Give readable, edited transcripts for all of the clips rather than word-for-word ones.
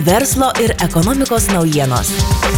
Verslo ir ekonomikos naujienos.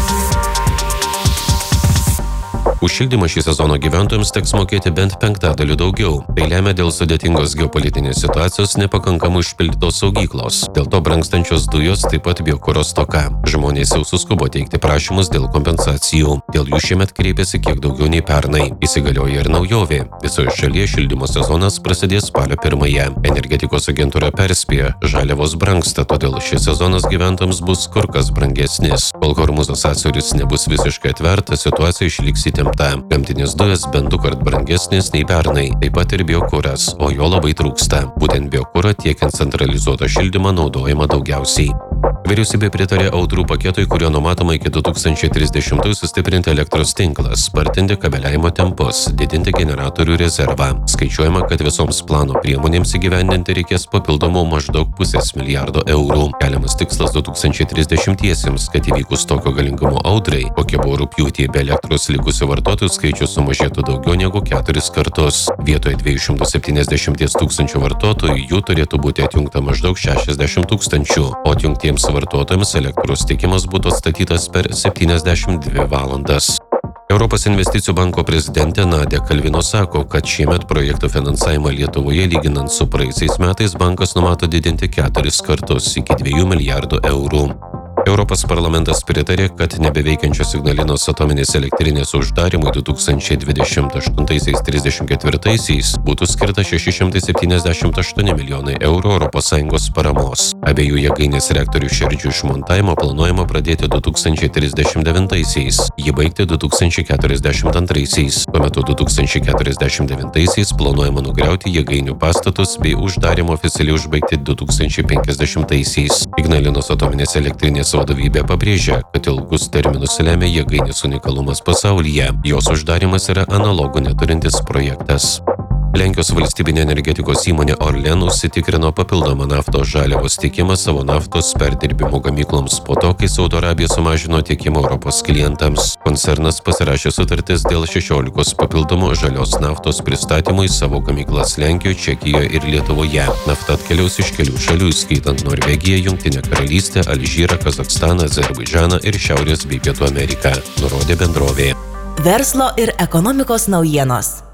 Už šildymą šį sezoną gyventojams teks mokėti bent 5% daugiau. Tai lemia dėl sudėtingos geopolitinės situacijos nepakankamai užpildytos saugyklos. Dėl to brangstančios dujos, taip pat biokuro stoka. Žmonės jau suskubo teikti prašymus dėl kompensacijų. Dėl jų šiemet kreipėsi kiek daugiau nei pernai. Įsigalioja ir naujovė. Visoje šalyje šildymo sezonas prasidės spalio 1. Energetikos agentūra perspėja, žaliavos brangsta, todėl šis sezonas gyventojams bus kur kas brangesnis. Kol Hormūzo sąsiauris nebus visiškai atvertas, situacija išliks įtempta. Gamtinės dujas bent 2 brangesnės nei pernai, taip pat ir biokuras, o jo labai trūksta. Būtent biokurą tiekiant centralizuotą šildymą naudojama daugiausiai. Vyriausybė pritarė audrų paketui, kurio numatoma iki 2030 sustiprinti elektros tinklą, spartinti kabeliavimo tempus, didinti generatorių rezervą. Skaičiuojama, kad visoms plano priemonėms įgyvendinti reikės papildomų maždaug 0,5 milijardo eurų. Keliamas tikslas 2030-iesiems, kad įvykus tokio galingumo audrai, kokie buvo rugpjūtį, be elektros likusių vartotojų skaičius sumažėtų daugiau negu 4 kartus. Vietoje 270 tūkstančių vartotojų jų turėtų būti atjungta maždaug 60 tūkstančių, o atjungtiems vartotojams elektros tiekimas būtų atstatytas per 72 valandas. Europos investicijų banko prezidentė Nadia Kalvino sako, kad šiemet projektų finansavimą Lietuvoje lyginant su praeisiais metais bankas numato didinti 4 kartus iki 2 milijardų eurų. Europos parlamentas pritarė, kad nebeveikiančios Ignalinos atominės elektrinės uždarimui 2028-34 būtų skirta 678 milijonai eurų ES paramos. Abiejų jėgainės reaktorių šerdžių išmontavimą planuojama pradėti 2039-aisiais, jį baigti 2042-aisiais. Tuo metu 2049-aisiais planuojama nugriauti jėgainių pastatus bei uždarimą oficialiai užbaigti 2050-aisiais. Ignalinos atominės elektrinės vadovybė pabrėžia, kad ilgus terminus lemia jėgainės unikalumas pasaulyje. Jos uždarimas yra analogų neturintis projektas. Lenkijos valstybinė energetikos įmonė Orlen užsitikrino papildomą naftos žaliavos tiekimą savo naftos perdirbimo gamykloms po to, kai Saudo Arabija sumažino tiekimą Europos klientams. Koncernas pasirašė sutartis dėl 16 papildomų žalios naftos pristatymų į savo gamyklas Lenkijoje, Čekijoje ir Lietuvoje. Nafta atkeliaus iš kelių šalių, įskaitant Norvegiją, Jungtinę karalystę, Alžyrą, Kazachstaną, Azerbaidžaną ir Šiaurės bei Pietų Ameriką, nurodė bendrovė. Verslo ir ekonomikos naujienos.